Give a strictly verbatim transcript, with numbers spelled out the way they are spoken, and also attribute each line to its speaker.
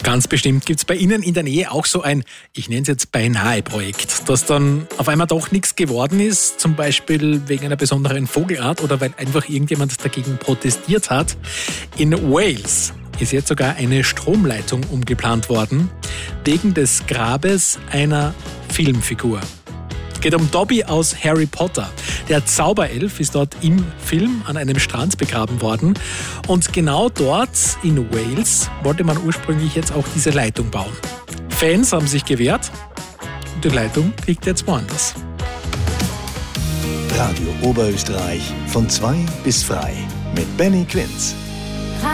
Speaker 1: Ganz bestimmt gibt es bei Ihnen in der Nähe auch so ein, ich nenne es jetzt Beinahe-Projekt, das dann auf einmal doch nichts geworden ist, zum Beispiel wegen einer besonderen Vogelart oder weil einfach irgendjemand dagegen protestiert hat. In Wales ist jetzt sogar eine Stromleitung umgeplant worden, wegen des Grabes einer Filmfigur. Es geht um Dobby aus Harry Potter. Der Zauberelf ist dort im Film an einem Strand begraben worden. Und genau dort in Wales wollte man ursprünglich jetzt auch diese Leitung bauen. Fans haben sich gewehrt und die Leitung liegt jetzt woanders.
Speaker 2: Radio Oberösterreich von zwei bis frei mit Benny Quinz.